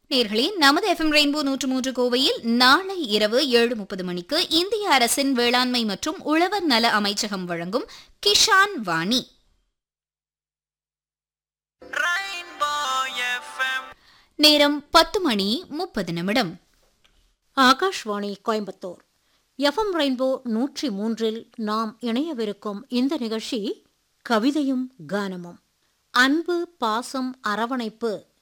நேர்களே, நமது FM rainbow 103 கோவையில் நாளை இரவு 7:30 மணிக்கு இந்திய அரசின் வேளாண்மை மற்றும் உழவர் நல அமைச்சகம் வழங்கும் கிஷான் வாணி. நேரம் 10:30. ஆகாஷ்வாணி கோயம்புத்தூர் எஃப்எம் ரெயின்போ 103 நாம் இணையவிருக்கும் இந்த நிகழ்ச்சி கவிதையும் கானமும். அன்பு, பாசம், அரவணைப்பு